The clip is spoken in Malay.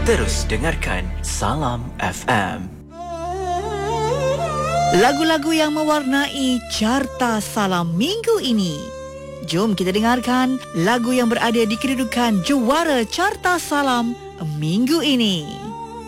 Terus dengarkan Salam FM. Lagu-lagu yang mewarnai carta Salam minggu ini. Jom kita dengarkan lagu yang berada di kedudukan juara carta Salam minggu ini.